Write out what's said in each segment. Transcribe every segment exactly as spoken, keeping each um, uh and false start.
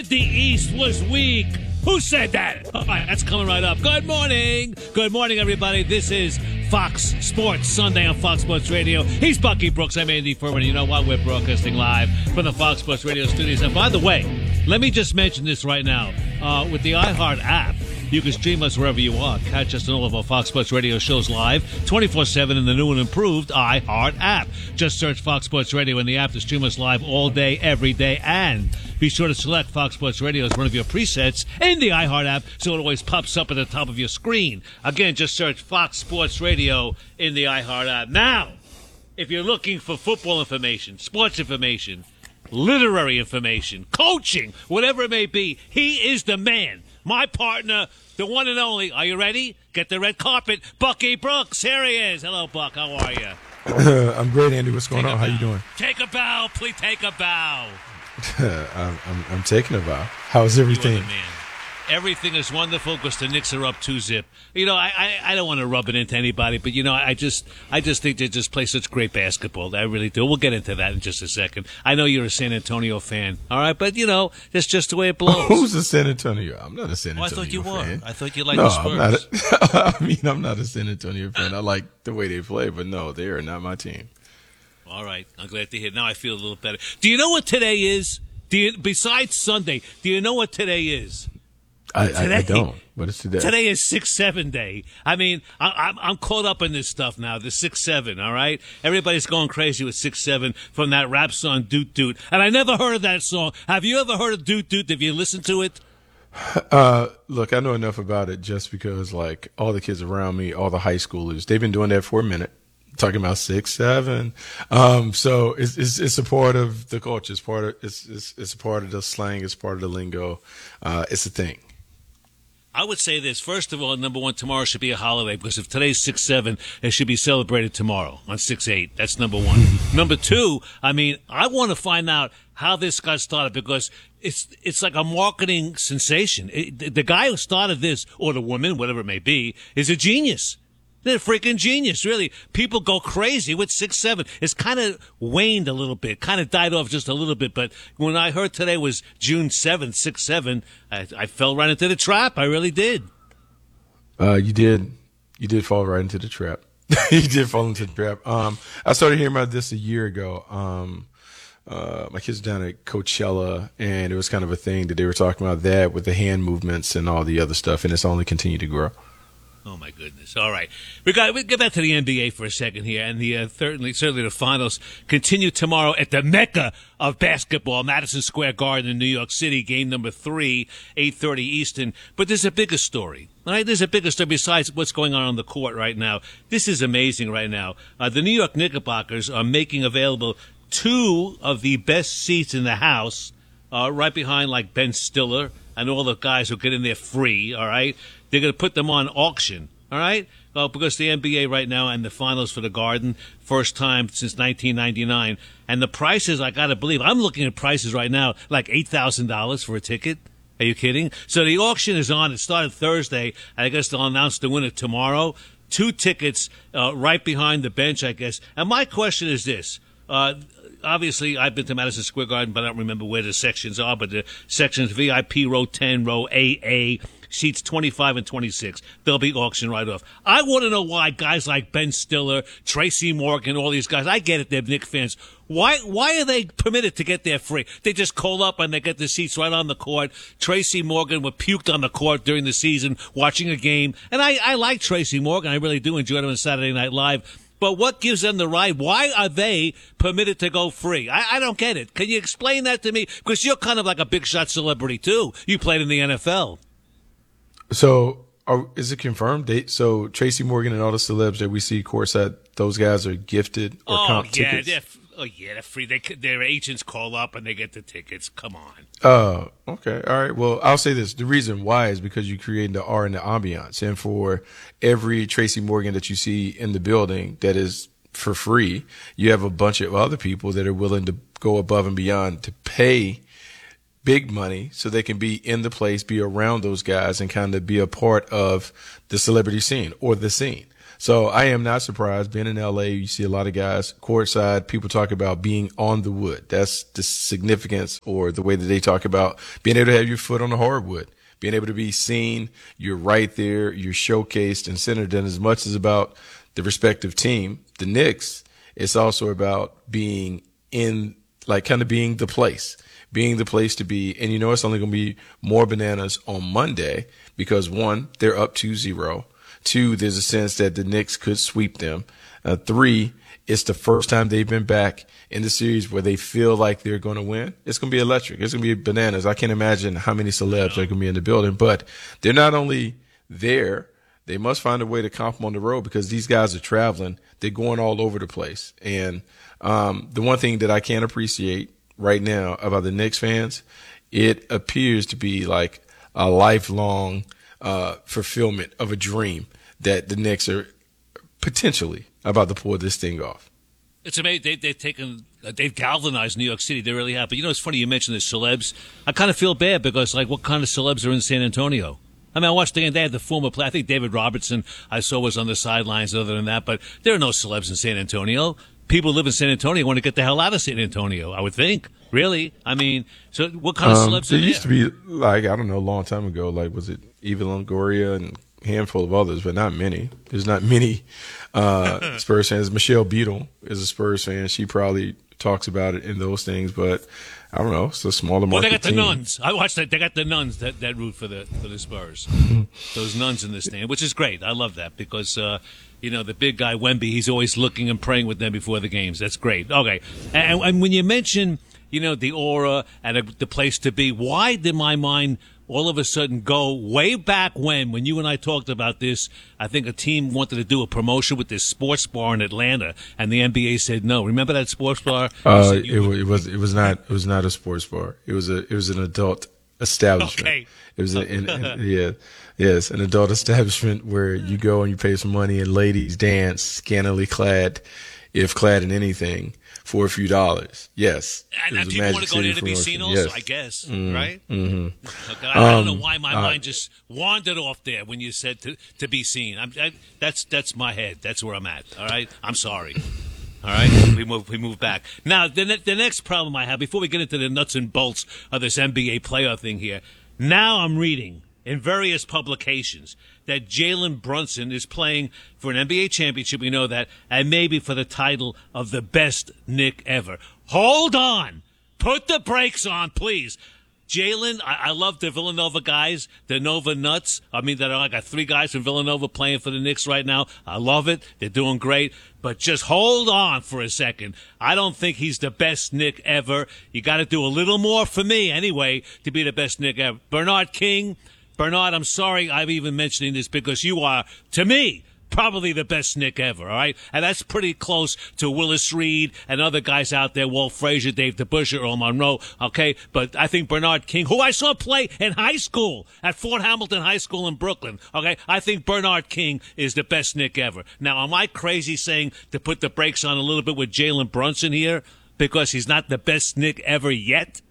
The East was weak. Who said that? All right, that's coming right up. Good morning. Good morning, everybody. This is Fox Sports Sunday on Fox Sports Radio. He's Bucky Brooks. I'm Andy Furman. You know what? We're broadcasting live from the Fox Sports Radio studios. And by the way, let me just mention this right now. Uh, with the iHeart app, you can stream us wherever you are. Catch us on all of our Fox Sports Radio shows live twenty-four seven in the new and improved iHeart app. Just search Fox Sports Radio in the app to stream us live all day, every day. And be sure to select Fox Sports Radio as one of your presets in the iHeart app so it always pops up at the top of your screen. Again, just search Fox Sports Radio in the iHeart app. Now, if you're looking for football information, sports information, literary information, coaching, whatever it may be, he is the man. My partner, the one and only. Are you ready? Get the red carpet. Bucky Brooks. Here he is. Hello, Buck. How are you? I'm great, Andy. What's going take on? How you doing? Take a bow. Please take a bow. I'm, I'm, I'm taking a bow. How's everything? You are the man. Everything is wonderful because the Knicks are up two zip. You know, I, I, I don't want to rub it into anybody, but, you know, I just I just think they just play such great basketball. I really do. We'll get into that in just a second. I know you're a San Antonio fan, all right? But, you know, that's just the way it blows. Who's a San Antonio? I'm not a San Antonio fan. Oh, I thought you fan. were. I thought you liked no, the Spurs. I'm not a, I mean, I'm not a San Antonio fan. I like the way they play, but, no, they are not my team. All right. I'm glad to hear. Now I feel a little better. Do you know what today is? Do you, besides Sunday, do you know what today is? I, today, I, I don't. What is today? Today is six seven day. I mean, I, I'm, I'm caught up in this stuff now, the six seven, all right? Everybody's going crazy with six seven from that rap song, Doot Doot. And I never heard of that song. Have you ever heard of Doot Doot? Have you listened to it? Uh, look, I know enough about it just because, like, all the kids around me, all the high schoolers, they've been doing that for a minute. Talking about six, seven. Um, so it's, it's, it's a part of the culture. It's part of, it's, it's, it's a part of the slang. It's part of the lingo. Uh, it's a thing. I would say this. First of all, number one, tomorrow should be a holiday because if today's six seven, it should be celebrated tomorrow on six eight. That's number one. Number two, I mean, I want to find out how this got started because it's it's like a marketing sensation. It, the guy who started this, or the woman, whatever it may be, is a genius. They're a freaking genius, really. People go crazy with six seven. It's kind of waned a little bit, kind of died off just a little bit. But when I heard today was June seventh, six seven, I, I fell right into the trap. I really did. Uh, you did. You did fall right into the trap. You did fall into the trap. Um, I started hearing about this a year ago. Um, uh, my kids were down at Coachella, and it was kind of a thing that they were talking about that with the hand movements and all the other stuff, and it's only continued to grow. Oh, my goodness. All right. We got we get back to the N B A for a second here. And the uh, certainly, certainly the finals continue tomorrow at the Mecca of basketball, Madison Square Garden in New York City, game number three, eight thirty Eastern. But there's a bigger story. All right? There's a bigger story besides what's going on on the court right now. This is amazing right now. Uh, the New York Knickerbockers are making available two of the best seats in the house, uh, right behind like Ben Stiller and all the guys who get in there free, all right? They're going to put them on auction, all right? Well, because the N B A right now and the finals for the Garden, first time since nineteen ninety-nine. And the prices, I got to believe, I'm looking at prices right now, like eight thousand dollars for a ticket. Are you kidding? So the auction is on. It started Thursday. I guess they'll announce the winner tomorrow. Two tickets uh, right behind the bench, I guess. And my question is this. Uh, obviously, I've been to Madison Square Garden, but I don't remember where the sections are. But the sections, V I P, row ten, row A A, seats twenty-five and twenty-six. They'll be auctioned right off. I want to know why guys like Ben Stiller, Tracy Morgan, all these guys, I get it, they're Knicks fans. Why why are they permitted to get there free? They just call up and they get the seats right on the court. Tracy Morgan was puked on the court during the season watching a game. And I, I like Tracy Morgan. I really do enjoy him on Saturday Night Live. But what gives them the right? Why are they permitted to go free? I, I don't get it. Can you explain that to me? Because you're kind of like a big shot celebrity, too. You played in the N F L. So are, is it confirmed? They, so Tracy Morgan and all the celebs that we see courtside, those guys are gifted or oh, comp yeah, tickets? They're, oh, yeah, they're free. They, their agents call up and they get the tickets. Come on. Oh, uh, okay. All right. Well, I'll say this. The reason why is because you create the R and the ambiance. And for every Tracy Morgan that you see in the building that is for free, you have a bunch of other people that are willing to go above and beyond to pay big money so they can be in the place, be around those guys, and kind of be a part of the celebrity scene or the scene. So I am not surprised. Being in L A, you see a lot of guys courtside. People talk about being on the wood. That's the significance, or the way that they talk about being able to have your foot on the hardwood, being able to be seen. You're right there. You're showcased and centered. And as much as about the respective team, the Knicks, it's also about being in, like, kind of being the place, being the place to be. And you know, it's only going to be more bananas on Monday because, one, they're up two zero. Two, there's a sense that the Knicks could sweep them. Uh, three, it's the first time they've been back in the series where they feel like they're going to win. It's going to be electric. It's going to be bananas. I can't imagine how many celebs are going to be in the building. But they're not only there, they must find a way to comp them on the road because these guys are traveling. They're going all over the place. And um, the one thing that I can't appreciate right now about the Knicks fans, it appears to be like a lifelong uh, fulfillment of a dream that the Knicks are potentially about to pull this thing off. It's amazing. They, they've taken, they've galvanized New York City. They really have. But you know, it's funny you mentioned the celebs. I kind of feel bad because, like, what kind of celebs are in San Antonio? I mean, I watched the game. They had the former player. I think David Robertson I saw was on the sidelines. Other than that, but there are no celebs in San Antonio. People who live in San Antonio want to get the hell out of San Antonio, I would think. Really? I mean, so what kind of um, celebs there are there? used to be, like, I don't know, a long time ago, like, was it Eva Longoria and a handful of others, but not many. There's not many uh, Spurs fans. Michelle Beadle is a Spurs fan. She probably talks about it in those things, but I don't know. It's a smaller market Well, they got team. the nuns. I watched that. They got the nuns that, that root for the for the Spurs. Those nuns in the stand, which is great. I love that because, uh, you know, the big guy, Wemby, he's always looking and praying with them before the games. That's great. Okay. And, and when you mention, you know, the aura and a, the place to be, why did my mind all of a sudden go way back when, when you and I talked about this? I think a team wanted to do a promotion with this sports bar in Atlanta, and the N B A said no. Remember that sports bar? Uh, it, would, it was it was not it was not a sports bar. It was a it was an adult establishment. Okay. It was an, an, an yeah yes an adult establishment where you go and you pay some money and ladies dance scantily clad, if clad in anything, for a few dollars. Yes. And, and people want to go there to be seen also, yes. I guess, mm-hmm. right? Mm-hmm. Okay. I, I don't know um, why my uh, mind just wandered off there when you said to, to be seen. I'm, I, that's that's my head. That's where I'm at, all right? I'm sorry. All right? We move we move back. Now, the, ne- the next problem I have, before we get into the nuts and bolts of this N B A playoff thing here, now I'm reading in various publications that Jalen Brunson is playing for an N B A championship, we know that, and maybe for the title of the best Knick ever. Hold on. Put the brakes on, please. Jalen, I-, I love the Villanova guys, the Nova Nuts. I mean, that are, I got three guys from Villanova playing for the Knicks right now. I love it. They're doing great. But just hold on for a second. I don't think he's the best Knick ever. You got to do a little more for me, anyway, to be the best Knick ever. Bernard King, Bernard, I'm sorry I'm even mentioning this because you are, to me, probably the best Knick ever, all right? And that's pretty close to Willis Reed and other guys out there, Walt Frazier, Dave DeBusschere, Earl Monroe, okay? But I think Bernard King, who I saw play in high school at Fort Hamilton High School in Brooklyn, okay? I think Bernard King is the best Knick ever. Now, am I crazy saying to put the brakes on a little bit with Jalen Brunson here because he's not the best Knick ever yet?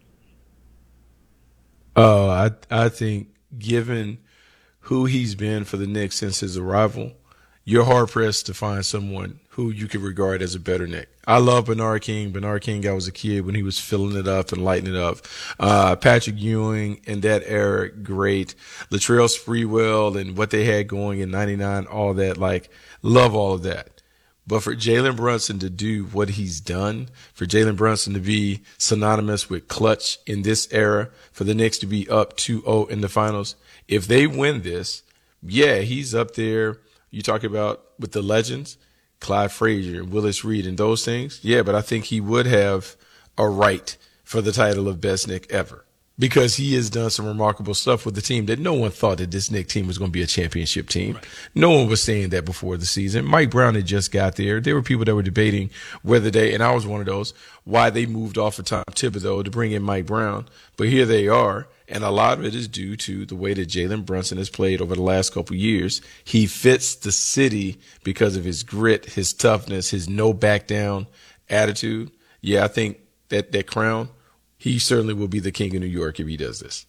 Oh, uh, I I think given who he's been for the Knicks since his arrival, you're hard-pressed to find someone who you could regard as a better Knick. I love Bernard King. Bernard King, I was a kid when he was filling it up and lighting it up. Uh, Patrick Ewing in that era, great. Latrell Sprewell and what they had going in ninety-nine, all that, like, love all of that. But for Jalen Brunson to do what he's done, for Jalen Brunson to be synonymous with clutch in this era, for the Knicks to be up two oh in the finals, if they win this, yeah, he's up there. You talk about with the legends, Clyde Frazier, Willis Reed, and those things. Yeah, but I think he would have a right for the title of best Knick ever because he has done some remarkable stuff with the team that no one thought that this Knick team was going to be a championship team. Right. No one was saying that before the season. Mike Brown had just got there. There were people that were debating whether they, and I was one of those, why they moved off of Tom Thibodeau to bring in Mike Brown. But here they are. And a lot of it is due to the way that Jalen Brunson has played over the last couple of years. He fits the city because of his grit, his toughness, his no back down attitude. Yeah, I think that that crown, he certainly will be the king of New York if he does this.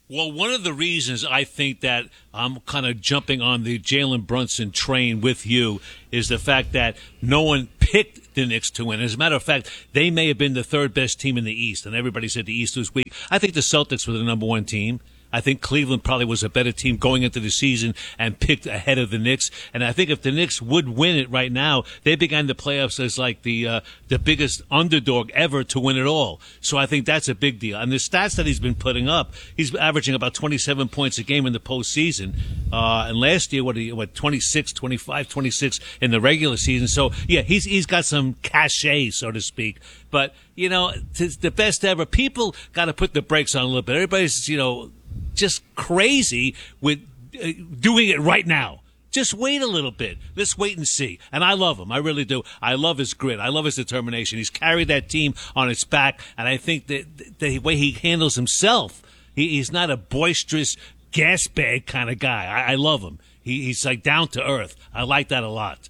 Well, one of the reasons I think that I'm kind of jumping on the Jalen Brunson train with you is the fact that no one picked the Knicks to win. As a matter of fact, they may have been the third best team in the East, and everybody said the East was weak. I think the Celtics were the number one team. I think Cleveland probably was a better team going into the season and picked ahead of the Knicks. And I think if the Knicks would win it right now, they began the playoffs as like the uh, the biggest underdog ever to win it all. So I think that's a big deal. And the stats that he's been putting up, he's averaging about twenty-seven points a game in the postseason. Uh, and last year, what, what twenty-six, twenty-five, twenty-six in the regular season. So, yeah, he's he's got some cachet, so to speak. But, you know, it's the best ever. People got to put the brakes on a little bit. Everybody's, you know, just crazy with uh, doing it right now. Just wait a little bit. Let's wait and see. And I love him. I really do. I love his grit. I love his determination. He's carried that team on his back. And I think that the way he handles himself, he, he's not a boisterous gas bag kind of guy. I, I love him. He, he's like down to earth. I like that a lot.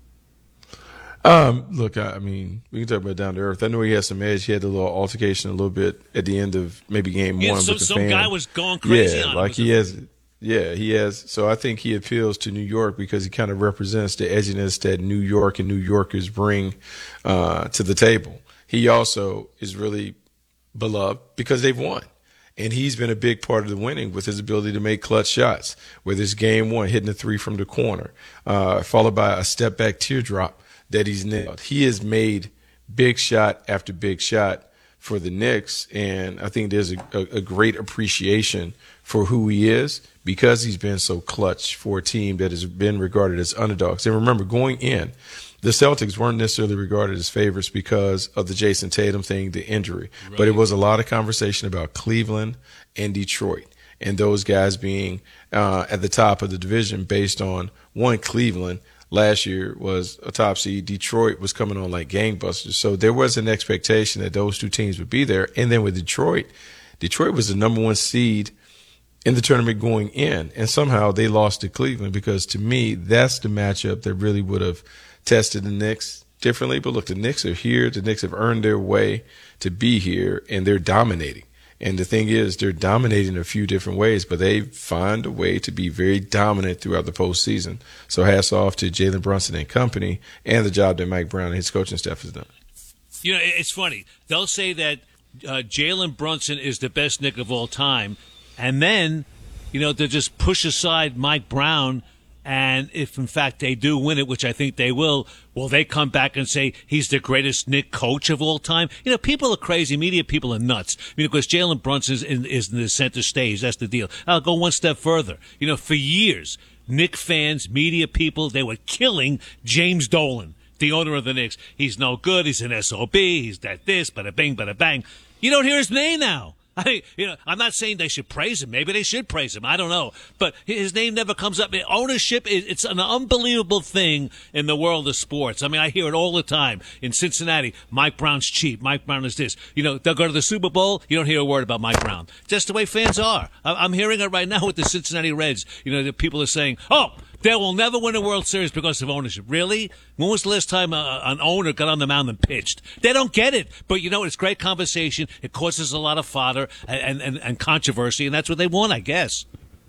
Um, look, I, I mean, we can talk about down to earth. I know he has some edge. He had a little altercation a little bit at the end of maybe game yeah, one so, with the some fan. guy was going crazy yeah, on him. like he has. Yeah, he has. So I think he appeals to New York because he kind of represents the edginess that New York and New Yorkers bring uh, to the table. He also is really beloved because they've won. And he's been a big part of the winning with his ability to make clutch shots, with his game one hitting a three from the corner, uh, followed by a step back teardrop that he's nailed. He has made big shot after big shot for the Knicks, and I think there's a, a, a great appreciation for who he is because he's been so clutch for a team that has been regarded as underdogs. And remember, going in, the Celtics weren't necessarily regarded as favorites because of the Jason Tatum thing, the injury. Right. But it was a lot of conversation about Cleveland and Detroit, and those guys being uh, at the top of the division based on, one, Cleveland last year was a top seed. Detroit was coming on like gangbusters. So there was an expectation that those two teams would be there. And then with Detroit, Detroit was the number one seed in the tournament going in. And somehow they lost to Cleveland because, to me, that's the matchup that really would have tested the Knicks differently. But look, the Knicks are here. The Knicks have earned their way to be here, and they're dominating. And the thing is, they're dominating a few different ways, but they find a way to be very dominant throughout the postseason. So hats off to Jalen Brunson and company and the job that Mike Brown and his coaching staff has done. You know, it's funny. They'll say that uh, Jalen Brunson is the best Knick of all time, and then, you know, they'll just push aside Mike Brown. And if, in fact, they do win it, which I think they will, will they come back and say he's the greatest Knick coach of all time? You know, people are crazy. Media people are nuts. I mean, because Jalen Brunson is in, is in the center stage. That's the deal. I'll go one step further. You know, for years, Knick fans, media people, they were killing James Dolan, the owner of the Knicks. He's no good. He's an S O B. He's that this, bada bing, bada bang. You don't hear his name now. I, you know, I'm not saying they should praise him. Maybe they should praise him. I don't know. But his name never comes up. Ownership, it's an unbelievable thing in the world of sports. I mean, I hear it all the time. In Cincinnati, Mike Brown's cheap. Mike Brown is this. You know, they'll go to the Super Bowl. You don't hear a word about Mike Brown. Just the way fans are. I'm hearing it right now with the Cincinnati Reds. You know, the people are saying, oh, they will never win a World Series because of ownership. Really? When was the last time uh, an owner got on the mound and pitched? They don't get it. But, you know, it's great conversation. It causes a lot of fodder and, and, and controversy, and that's what they want, I guess.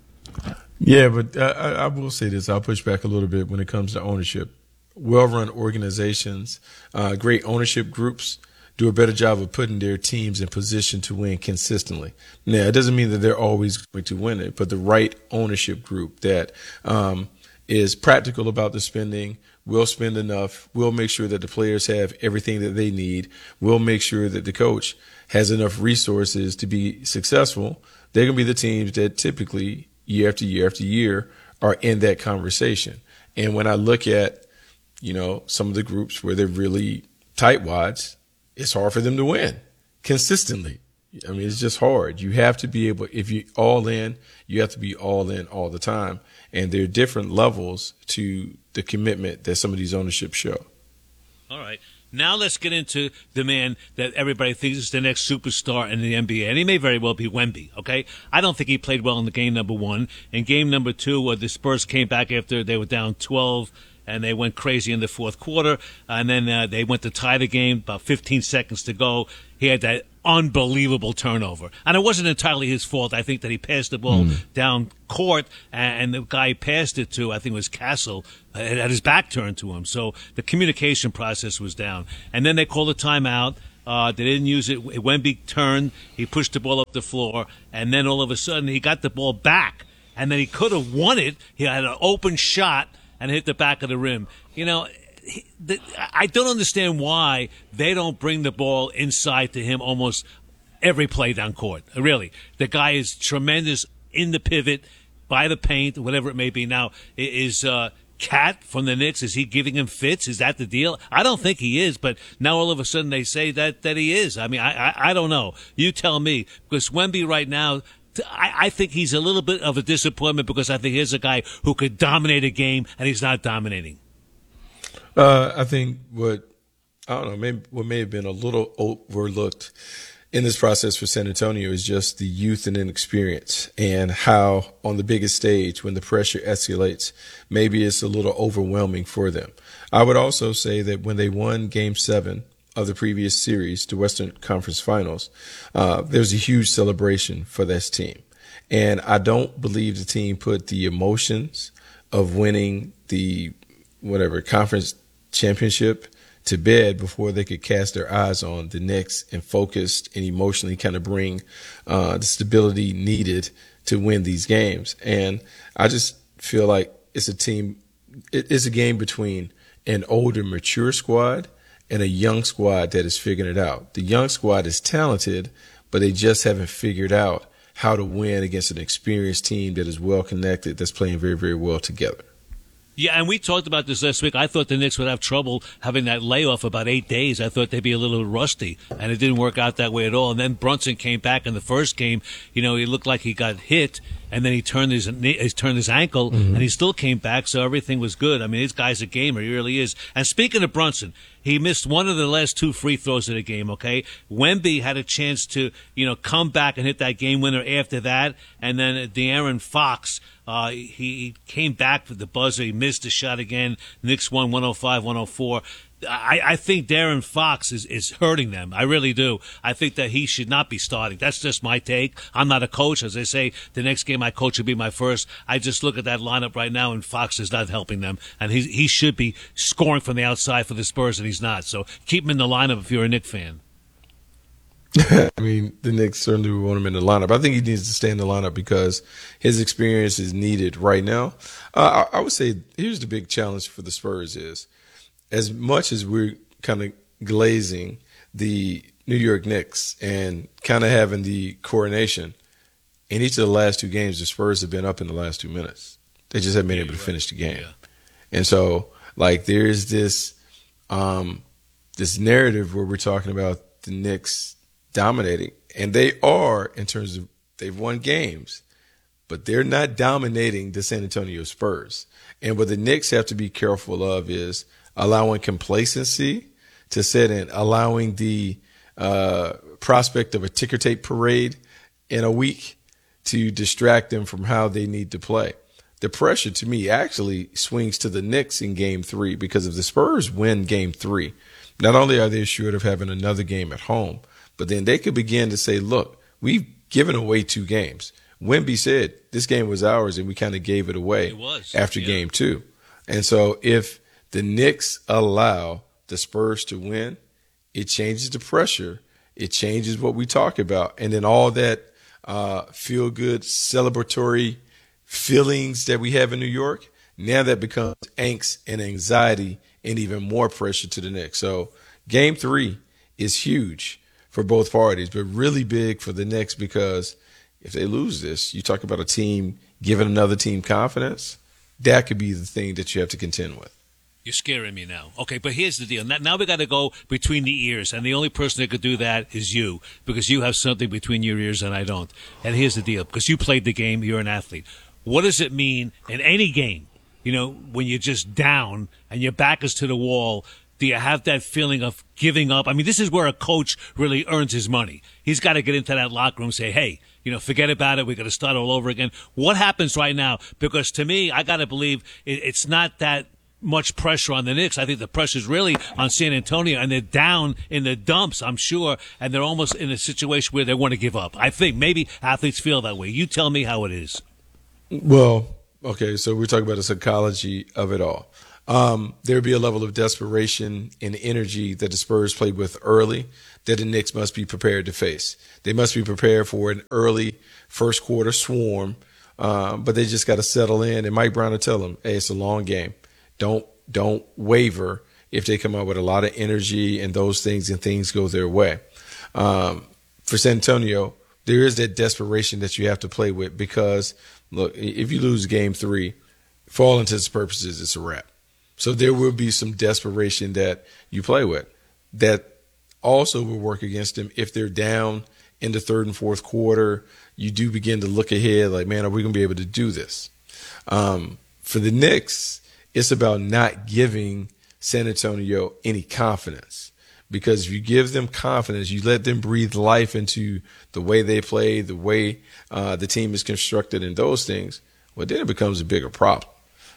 Yeah, but uh, I, I will say this. I'll push back a little bit when it comes to ownership. Well-run organizations, uh, great ownership groups do a better job of putting their teams in position to win consistently. Now, it doesn't mean that they're always going to win it, but the right ownership group that um, is practical about the spending, will spend enough, will make sure that the players have everything that they need, will make sure that the coach has enough resources to be successful. They're going to be the teams that typically, year after year after year, are in that conversation. And when I look at, you know, some of the groups where they're really tightwads, it's hard for them to win consistently. I mean, it's just hard. You have to be able, if you're all in, you have to be all in all the time. And there are different levels to the commitment that some of these ownerships show. All right. Now let's get into the man that everybody thinks is the next superstar in the N B A. And he may very well be Wemby, okay? I don't think he played well in the game number one. In game number two, uh, the Spurs came back after they were down twelve, and they went crazy in the fourth quarter. And then uh, they went to tie the game, about fifteen seconds to go. He had that unbelievable turnover. And it wasn't entirely his fault. I think that he passed the ball mm. down court, and the guy he passed it to, I think it was Castle, had his back turned to him. So the communication process was down. And then they called a timeout. Uh, they didn't use it. Wemby turned. He pushed the ball up the floor. And then all of a sudden, he got the ball back. And then he could have won it. He had an open shot and hit the back of the rim. You know, he, the, I don't understand why they don't bring the ball inside to him almost every play down court. Really. The guy is tremendous in the pivot, by the paint, whatever it may be. Now, is uh, Cat from the Knicks, is he giving him fits? Is that the deal? I don't think he is, but now all of a sudden they say that, that he is. I mean, I, I, I don't know. You tell me. Because Wemby right now, I, I think he's a little bit of a disappointment because I think he's a guy who could dominate a game, and he's not dominating. Uh, I think what, I don't know, maybe what may have been a little overlooked in this process for San Antonio is just the youth and inexperience, and how on the biggest stage, when the pressure escalates, maybe it's a little overwhelming for them. I would also say that when they won game seven of the previous series, the Western Conference Finals, uh, there was a huge celebration for this team. And I don't believe the team put the emotions of winning the whatever conference championship to bed before they could cast their eyes on the Knicks and focused and emotionally kind of bring uh, the stability needed to win these games. And I just feel like it's a team, it is a game between an older, mature squad and a young squad that is figuring it out. The young squad is talented, but they just haven't figured out how to win against an experienced team that is well connected, that's playing very, very well together. Yeah, and we talked about this last week. I thought the Knicks would have trouble having that layoff about eight days. I thought they'd be a little rusty, and it didn't work out that way at all. And then Brunson came back in the first game. You know, he looked like he got hit, and then he turned his he turned his ankle, mm-hmm. and he still came back, so everything was good. I mean, this guy's a gamer. He really is. And speaking of Brunson, he missed one of the last two free throws of the game, okay? Wemby had a chance to, you know, come back and hit that game winner after that. And then De'Aaron Fox, uh, he, he came back for the buzzer. He missed the shot again. Knicks won one oh five one oh four. I, I think De'Aaron Fox is, is hurting them. I really do. I think that he should not be starting. That's just my take. I'm not a coach. As I say, the next game I coach will be my first. I just look at that lineup right now, and Fox is not helping them. And he, he should be scoring from the outside for the Spurs, and he's not. So keep him in the lineup if you're a Knicks fan. I mean, the Knicks certainly would want him in the lineup. I think he needs to stay in the lineup because his experience is needed right now. Uh, I, I would say here's the big challenge for the Spurs is, as much as we're kind of glazing the New York Knicks and kind of having the coronation, in each of the last two games, the Spurs have been up in the last two minutes. They just haven't been yeah, able to right. finish the game. Yeah. And so, like, there's this um, this narrative where we're talking about the Knicks dominating. And they are, in terms of they've won games, but they're not dominating the San Antonio Spurs. And what the Knicks have to be careful of is allowing complacency to set in, allowing the uh, prospect of a ticker tape parade in a week to distract them from how they need to play. The pressure, to me, actually swings to the Knicks in game three, because if the Spurs win game three, not only are they assured of having another game at home, but then they could begin to say, look, we've given away two games. Wemby said this game was ours, and we kind of gave it away it was. after yeah. game two. And so if the Knicks allow the Spurs to win, it changes the pressure. It changes what we talk about. And then all that uh, feel-good, celebratory feelings that we have in New York, now that becomes angst and anxiety and even more pressure to the Knicks. So game three is huge for both parties, but really big for the Knicks, because if they lose this, you talk about a team giving another team confidence, that could be the thing that you have to contend with. You're scaring me now. Okay, but here's the deal. Now, now we got to go between the ears, and the only person that could do that is you, because you have something between your ears and I don't. And here's the deal. Because you played the game, you're an athlete. What does it mean in any game, you know, when you're just down and your back is to the wall? Do you have that feeling of giving up? I mean, this is where a coach really earns his money. He's got to get into that locker room and say, hey, you know, forget about it. We're going to start all over again. What happens right now? Because to me, I got to believe it, it's not that much pressure on the Knicks. I think the pressure's really on San Antonio, and they're down in the dumps, I'm sure, and they're almost in a situation where they want to give up. I think maybe athletes feel that way. You tell me how it is. Well, okay, so we're talking about the psychology of it all. Um, there would be a level of desperation and energy that the Spurs played with early that the Knicks must be prepared to face. They must be prepared for an early first quarter swarm, um, but they just got to settle in. And Mike Brown will tell them, hey, it's a long game. Don't don't waver if they come out with a lot of energy and those things and things go their way. Um, for San Antonio, there is that desperation that you have to play with because, look, if you lose game three, for all intents and purposes, it's a wrap. So there will be some desperation that you play with that also will work against them if they're down in the third and fourth quarter. You do begin to look ahead like, man, are we going to be able to do this? Um, for the Knicks, it's about not giving San Antonio any confidence, because if you give them confidence, you let them breathe life into the way they play, the way uh, the team is constructed and those things, well, then it becomes a bigger problem.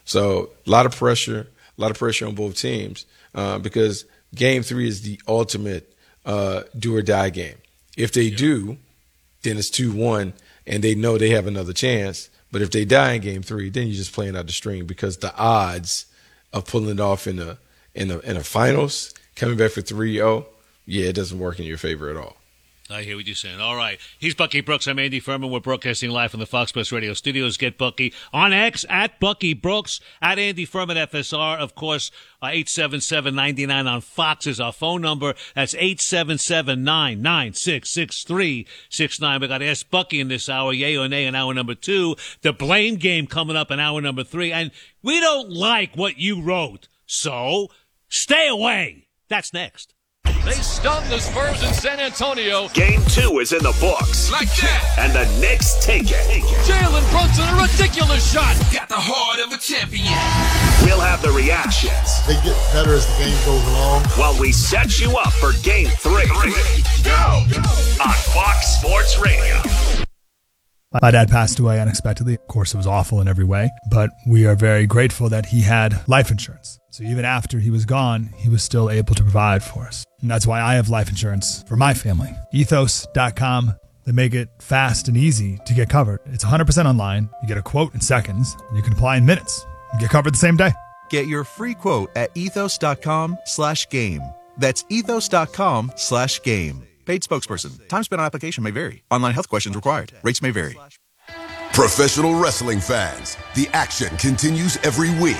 So a lot of pressure, a lot of pressure on both teams uh, because game three is the ultimate uh, do or die game. If they do, then it's two one and they know they have another chance. But if they die in game three, then you're just playing out the string because the odds of pulling it off in a in a in a finals, coming back for three oh, yeah, it doesn't work in your favor at all. I hear what you're saying. All right. He's Bucky Brooks. I'm Andy Furman. We're broadcasting live from the Fox Sports Radio studios. Get Bucky on X at Bucky Brooks, at Andy Furman F S R. Of course, uh, eight seven seven, nine nine on Fox is our phone number. That's eight seven seven, nine nine six, six three six nine. We got to ask Bucky in this hour, yay or nay in hour number two. The blame game coming up in hour number three. And we don't like what you wrote, so stay away. That's next. They stun the Spurs in San Antonio. Game two is in the books. Like that. And the Knicks take it. Jalen Brunson, a ridiculous shot. Got the heart of a champion. We'll have the reactions. They get better as the game goes along. While we set you up for game three. Go! On Fox Sports Radio. My dad passed away unexpectedly. Of course, it was awful in every way, but we are very grateful that he had life insurance. So even after he was gone, he was still able to provide for us. And that's why I have life insurance for my family. ethos dot com. They make it fast and easy to get covered. It's one hundred percent online. You get a quote in seconds, and you can apply in minutes. You get covered the same day. Get your free quote at ethos.com slash game. That's ethos.com slash game. Paid spokesperson. Time spent on application may vary. Online health questions required. Rates may vary. Professional wrestling fans, the action continues every week.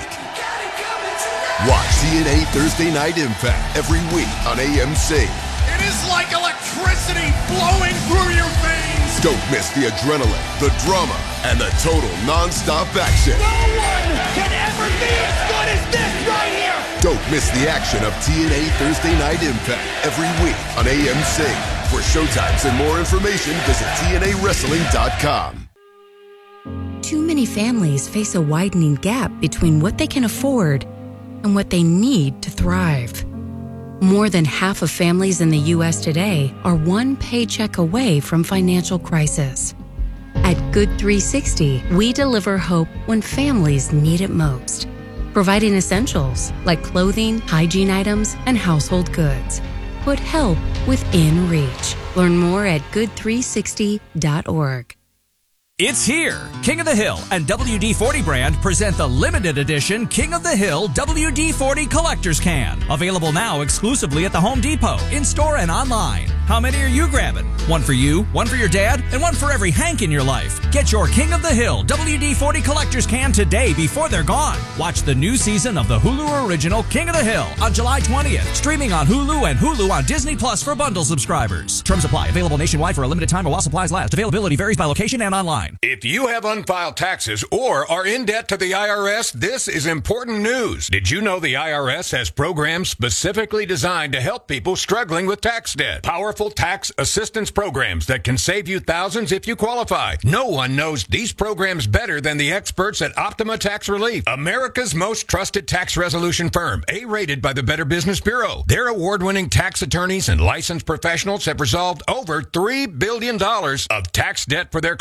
Watch T N A Thursday Night Impact every week on A M C. It is like electricity blowing through your veins. Don't miss the adrenaline, the drama, and the total non-stop action. No one can ever be as good as this right here. Don't miss the action of T N A Thursday Night Impact every week on A M C. For showtimes and more information, visit T N A wrestling dot com. Too many families face a widening gap between what they can afford and what they need to thrive. More than half of families in the U S today are one paycheck away from financial crisis. At Good three sixty, we deliver hope when families need it most, providing essentials like clothing, hygiene items, and household goods. Put help within reach. Learn more at good three sixty dot org. It's here. King of the Hill and W D forty brand present the limited edition King of the Hill W D forty Collector's Can. Available now exclusively at the Home Depot, in-store and online. How many are you grabbing? One for you, one for your dad, and one for every Hank in your life. Get your King of the Hill W D forty Collector's Can today before they're gone. Watch the new season of the Hulu original King of the Hill on July twentieth. Streaming on Hulu and Hulu on Disney Plus for bundle subscribers. Terms apply. Available nationwide for a limited time or while supplies last. Availability varies by location and online. If you have unfiled taxes or are in debt to the I R S, this is important news. Did you know the I R S has programs specifically designed to help people struggling with tax debt? Powerful tax assistance programs that can save you thousands if you qualify. No one knows these programs better than the experts at Optima Tax Relief, America's most trusted tax resolution firm, A-rated by the Better Business Bureau. Their award-winning tax attorneys and licensed professionals have resolved over three billion dollars of tax debt for their clients.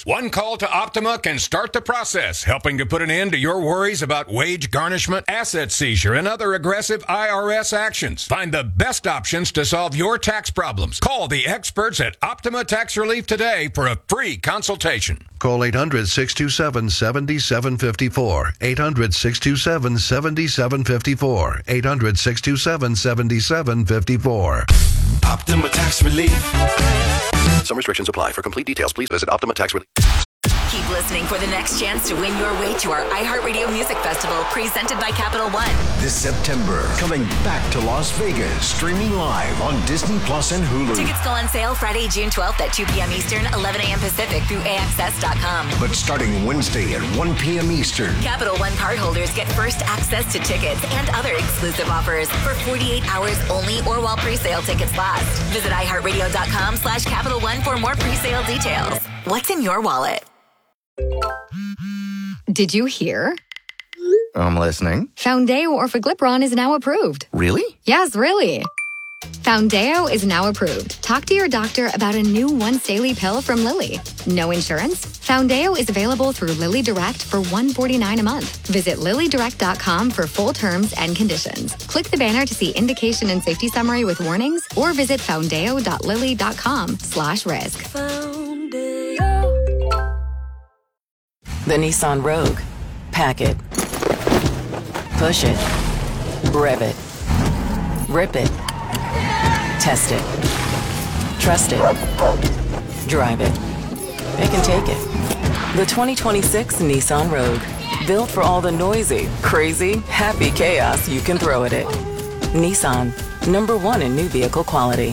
One call to Optima can start the process, helping to put an end to your worries about wage garnishment, asset seizure, and other aggressive I R S actions. Find the best options to solve your tax problems. Call the experts at Optima Tax Relief today for a free consultation. Call eight hundred, six two seven, seven seven five four. eight hundred, six two seven, seven seven five four. eight hundred, six two seven, seven seven five four. Optima Tax Relief. Some restrictions apply. For complete details, please visit Optima Tax Relief. Keep listening for the next chance to win your way to our iHeartRadio Music Festival, presented by Capital One. This September, coming back to Las Vegas, streaming live on Disney Plus and Hulu. Tickets go on sale Friday, June twelfth at two p.m. Eastern, eleven a.m. Pacific through A X S dot com. But starting Wednesday at one p.m. Eastern, Capital One cardholders get first access to tickets and other exclusive offers for forty-eight hours only or while pre-sale tickets last. Visit iHeartRadio.com slash Capital One for more pre-sale details. What's in your wallet? Did you hear? I'm listening. Foundeo Orforglipron is now approved. Really? Yes, really. Foundeo is now approved. Talk to your doctor about a new once daily pill from Lilly. No insurance? Foundeo is available through Lilly Direct for one hundred forty-nine dollars a month. Visit lilly direct dot com for full terms and conditions. Click the banner to see indication and safety summary with warnings, or visit foundeo dot lilly dot com slash risk. The Nissan Rogue. Pack it. Push it. Rev it. Rip it. Test it. Trust it. Drive it. It can take it. The twenty twenty-six Nissan Rogue. Built for all the noisy, crazy, happy chaos you can throw at it. Nissan. Number one in new vehicle quality.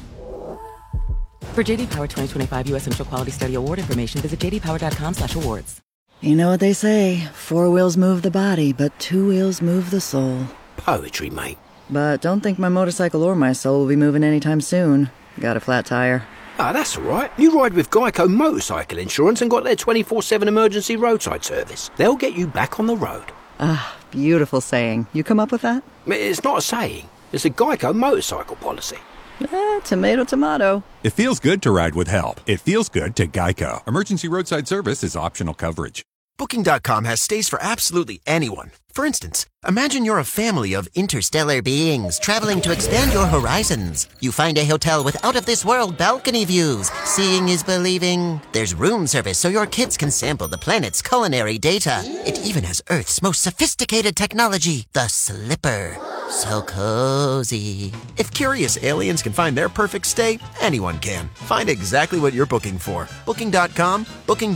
For J D Power twenty twenty-five U S Initial Quality Study Award information, visit j d power dot com slash awards. You know what they say, four wheels move the body, but two wheels move the soul. Poetry, mate. But don't think my motorcycle or my soul will be moving anytime soon. Got a flat tire. Ah, that's all right. You ride with Geico Motorcycle Insurance and got their twenty-four seven emergency roadside service. They'll get you back on the road. Ah, beautiful saying. You come up with that? It's not a saying. It's a Geico motorcycle policy. Eh, tomato, tomato. It feels good to ride with help. It feels good to Geico. Emergency roadside service is optional coverage. Booking dot com has stays for absolutely anyone. For instance, imagine you're a family of interstellar beings traveling to expand your horizons. You find a hotel with out-of-this-world balcony views. Seeing is believing. There's room service so your kids can sample the planet's culinary data. It even has Earth's most sophisticated technology, the Slipper. So cozy. If curious aliens can find their perfect stay, anyone can. Find exactly what you're booking for. Booking dot com, booking.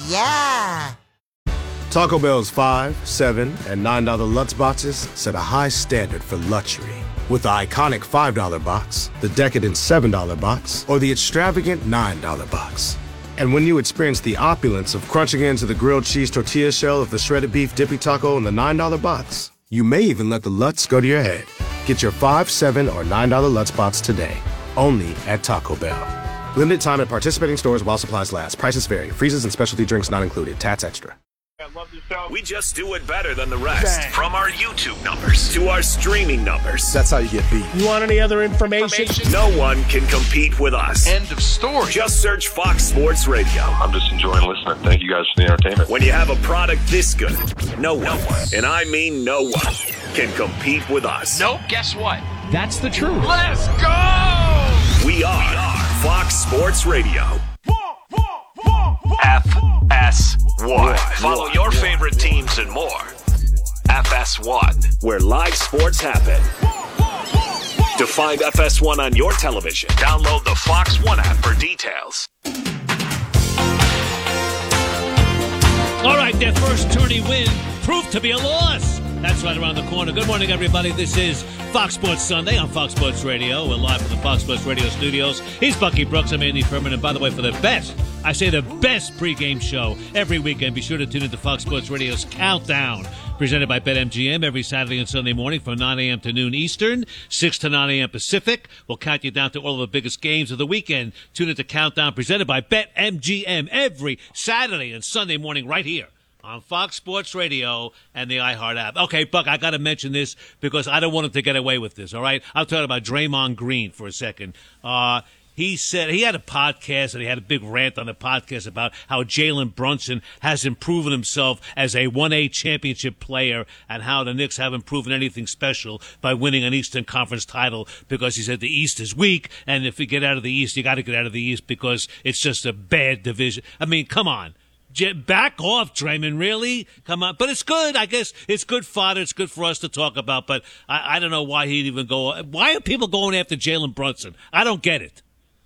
Yeah. Taco Bell's five, seven, and nine dollar Lutz boxes set a high standard for luxury. With the iconic five dollar box, the decadent seven dollar box, or the extravagant nine dollar box. And when you experience the opulence of crunching into the grilled cheese tortilla shell of the shredded beef dippy taco in the nine dollar box, you may even let the Lutz go to your head. Get your five, seven, or nine dollar Lutz box today, only at Taco Bell. Limited time at participating stores while supplies last. Prices vary. Freezes and specialty drinks not included. Tats extra. We just do it better than the rest. Dang. From our YouTube numbers to our streaming numbers. That's how you get beat. You want any other information? No one can compete with us. End of story. Just search Fox Sports Radio. I'm just enjoying listening. Thank you guys for the entertainment. When you have a product this good, no one, no one, and I mean no one, can compete with us. Nope, guess what? That's the truth. Let's go! We are, we are Fox Sports Radio. F S one. Follow your favorite teams and more. F S one. Where live sports happen. To find F S one on your television, download the Fox One app for details. All right, their first tourney win proved to be a loss. That's right around the corner. Good morning, everybody. This is Fox Sports Sunday on Fox Sports Radio. We're live from the Fox Sports Radio studios. He's Bucky Brooks. I'm Andy Furman. And by the way, for the best, I say the best pregame show every weekend, be sure to tune into Fox Sports Radio's Countdown, presented by BetMGM every Saturday and Sunday morning from nine a.m. to noon Eastern, six to nine a.m. Pacific. We'll count you down to all of the biggest games of the weekend. Tune into Countdown, presented by BetMGM every Saturday and Sunday morning right here on Fox Sports Radio and the iHeart app. Okay, Buck, I got to mention this because I don't want him to get away with this, all right? I'll talk about Draymond Green for a second. Uh, he said he had a podcast and he had a big rant on the podcast about how Jalen Brunson hasn't proven himself as a one A championship player and how the Knicks haven't proven anything special by winning an Eastern Conference title because he said the East is weak, and if you get out of the East, you got to get out of the East because it's just a bad division. I mean, come on. Back off, Draymond, really? Come on. But it's good. I guess it's good fodder. It's good for us to talk about, but I, I don't know why he'd even go. Why are people going after Jalen Brunson? I don't get it.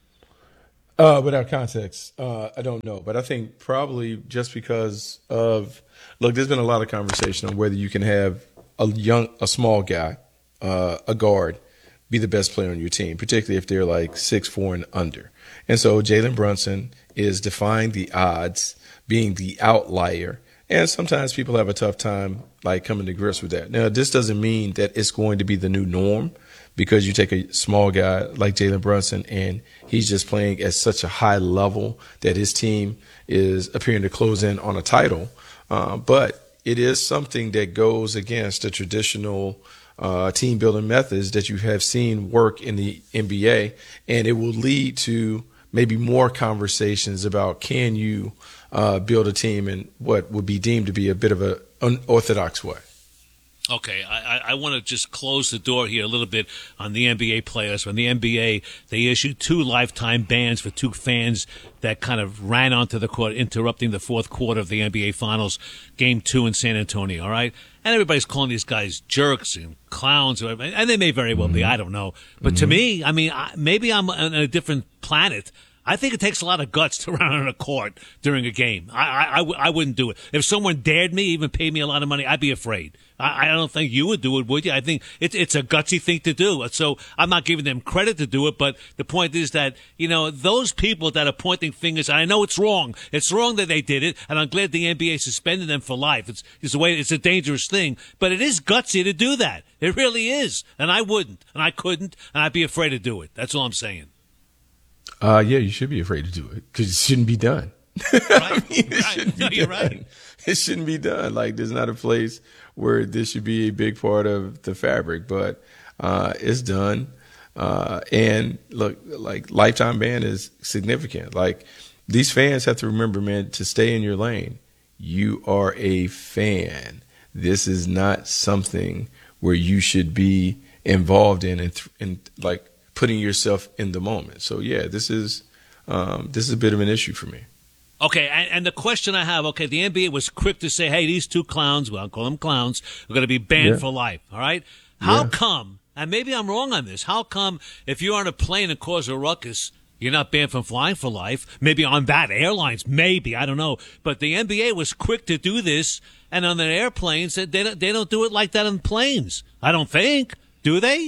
Uh, without context, uh, I don't know. But I think probably just because of, look, there's been a lot of conversation on whether you can have a young, a small guy, uh, a guard, be the best player on your team, particularly if they're like six four and under. And so Jalen Brunson is defying the odds, being the outlier. And sometimes people have a tough time like coming to grips with that. Now, this doesn't mean that it's going to be the new norm because you take a small guy like Jalen Brunson and he's just playing at such a high level that his team is appearing to close in on a title. Uh, but it is something that goes against the traditional uh, team building methods that you have seen work in the N B A. And it will lead to maybe more conversations about can you uh, build a team in what would be deemed to be a bit of an unorthodox way. Okay, I, I want to just close the door here a little bit on the N B A players. When the N B A, they issued two lifetime bans for two fans that kind of ran onto the court, interrupting the fourth quarter of the N B A Finals, Game Two in San Antonio. All right, and everybody's calling these guys jerks and clowns, or, and they may very well be. I don't know, but mm-hmm. to me, I mean, I, maybe I'm on a different planet. I think it takes a lot of guts to run on a court during a game. I, I, I, w- I wouldn't do it. If someone dared me, even paid me a lot of money, I'd be afraid. I, I don't think you would do it, would you? I think it's it's a gutsy thing to do. So I'm not giving them credit to do it, but the point is that, you know, those people that are pointing fingers, and I know it's wrong. It's wrong that they did it, and I'm glad the N B A suspended them for life. It's, it's a way. It's a dangerous thing, but it is gutsy to do that. It really is, and I wouldn't, and I couldn't, and I'd be afraid to do it. That's all I'm saying. Uh, yeah, you should be afraid to do it because it shouldn't be done. Right. I mean, it right. shouldn't No, be you're done. right. It shouldn't be done. Like, there's not a place where this should be a big part of the fabric, but uh, it's done. Uh, and look, like, lifetime ban is significant. Like, these fans have to remember, man, to stay in your lane. You are a fan. This is not something where you should be involved in and, th- and like, putting yourself in the moment. So, yeah, this is um, this is a bit of an issue for me. Okay, and, and the question I have, okay, the N B A was quick to say, hey, these two clowns, well, I'll call them clowns, are going to be banned Yeah. for life, all right? How Yeah. come, and maybe I'm wrong on this, how come if you're on a plane and cause a ruckus, you're not banned from flying for life? Maybe on that airlines, maybe, I don't know. But the N B A was quick to do this, and on the airplanes, they don't, they don't do it like that on planes. I don't think. Do they?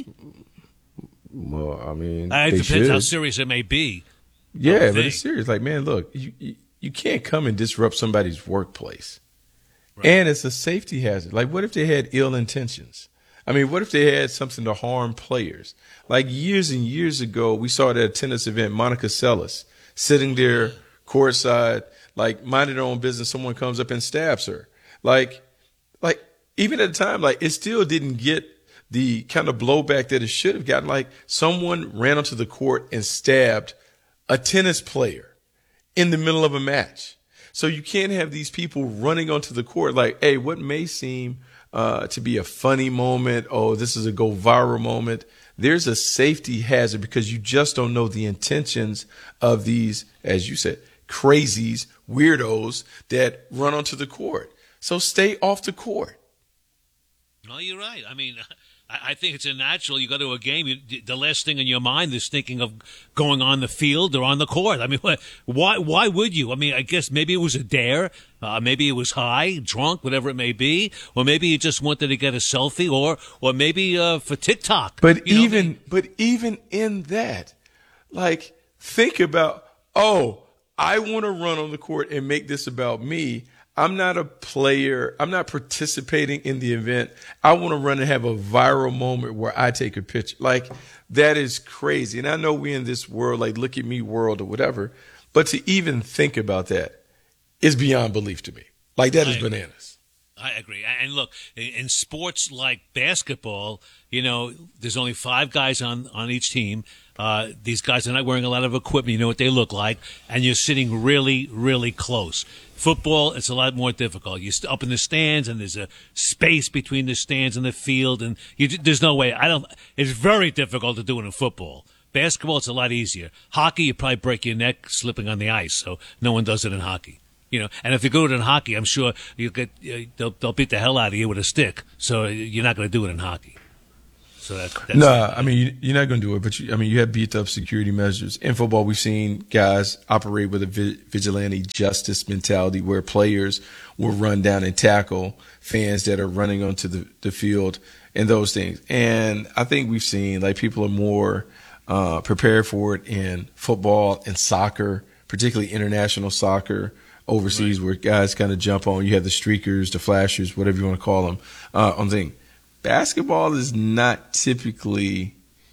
Well, I mean, Uh, it they depends should. how serious it may be. Yeah, but think. it's serious. Like, man, look, you, you you can't come and disrupt somebody's workplace. Right. And it's a safety hazard. Like, what if they had ill intentions? I mean, what if they had something to harm players? Like, years and years ago, we saw at a tennis event, Monica Seles sitting there courtside, like, minding her own business. Someone comes up and stabs her. Like, like even at the time, like, it still didn't get the kind of blowback that it should have gotten. Like, someone ran onto the court and stabbed a tennis player in the middle of a match. So you can't have these people running onto the court like, hey, what may seem uh, to be a funny moment, oh, this is a go viral moment. There's a safety hazard because you just don't know the intentions of these, as you said, crazies, weirdos that run onto the court. So stay off the court. No, you're right. I mean, I, I think it's a natural. You go to a game, you, the last thing in your mind is thinking of going on the field or on the court. I mean, what, why why would you? I mean, I guess maybe it was a dare. Uh, maybe it was high, drunk, whatever it may be. Or maybe you just wanted to get a selfie or or maybe uh, for TikTok. But you know, even maybe, but even in that, like, think about, oh, I want to run on the court and make this about me. I'm not a player. I'm not participating in the event. I want to run and have a viral moment where I take a picture. Like, that is crazy. And I know we're in this world, like, look at me world or whatever. But to even think about that is beyond belief to me. Like, that is bananas. I agree. And look, in sports like basketball, you know, there's only five guys on, on each team. Uh, these guys are not wearing a lot of equipment. You know what they look like. And you're sitting really, really close. Football, it's a lot more difficult. You're up in the stands, and there's a space between the stands and the field. And you, there's no way. I don't. It's very difficult to do it in football. Basketball, it's a lot easier. Hockey, you probably break your neck slipping on the ice. So no one does it in hockey. You know, and if you go to it in hockey, I'm sure you get uh, they'll, they'll beat the hell out of you with a stick. So you're not going to do it in hockey. So that, that's no, I mean you're not going to do it. But you, I mean, you have beat up security measures in football. We've seen guys operate with a vigilante justice mentality, where players will run down and tackle fans that are running onto the, the field and those things. And I think we've seen like people are more uh, prepared for it in football and soccer, particularly international soccer. Overseas, right, where guys kind of jump on. You have the streakers, the flashers, whatever you want to call them, uh, on thing. Basketball is not typically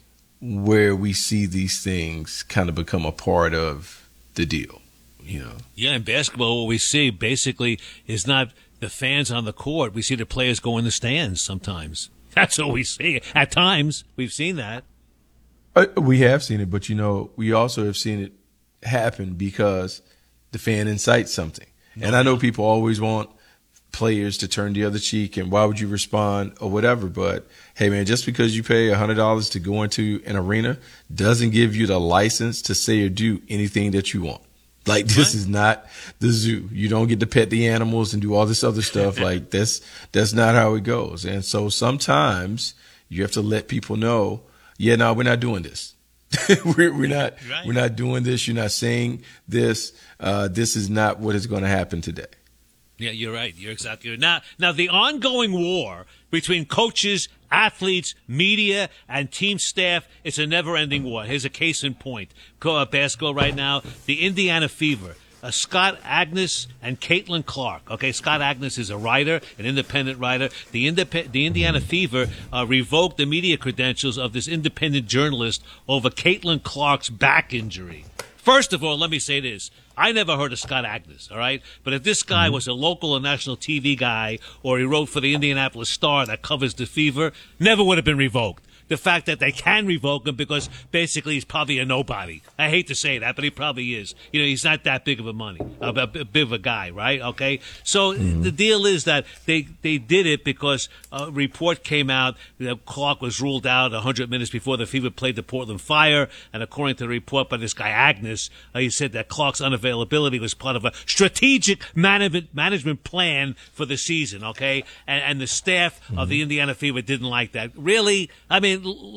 where we see these things kind of become a part of the deal, you know. Yeah, in basketball, what we see basically is not the fans on the court. We see the players go in the stands sometimes. That's what we see. At times, we've seen that. Uh, we have seen it, but, you know, we also have seen it happen because the fan incites something. No, and I know people always want players to turn the other cheek and why would you respond or whatever. But, hey, man, just because you pay one hundred dollars to go into an arena doesn't give you the license to say or do anything that you want. Like, this right. is not the zoo. You don't get to pet the animals and do all this other stuff. Like, that's, that's not how it goes. And so sometimes you have to let people know, yeah, no, we're not doing this. we're, we're not right. we're not doing this. You're not saying this. Uh, this is not what is going to happen today. Yeah, you're right. You're exactly right. Now, now the ongoing war between coaches, athletes, media, and team staff, it's a never-ending war. Here's a case in point. Basketball right now, the Indiana Fever. Uh, Scott Agness and Caitlin Clark. Okay, Scott Agness is a writer, an independent writer. The, Indep- the Indiana Fever uh, revoked the media credentials of this independent journalist over Caitlin Clark's back injury. First of all, let me say this. I never heard of Scott Agness, all right? But if this guy was a local or national T V guy, or he wrote for the Indianapolis Star that covers the Fever, never would have been revoked. The fact that they can revoke him because basically he's probably a nobody. I hate to say that, but he probably is. You know, he's not that big of a money, a, a, a big of a guy, right? Okay, so mm-hmm. the deal is that they they did it because a report came out that Clark was ruled out one hundred minutes before the Fever played the Portland Fire, and according to the report by this guy Agness, uh, he said that Clark's unavailability was part of a strategic management management plan for the season. Okay, and, and the staff mm-hmm. of the Indiana Fever didn't like that. Really, I mean.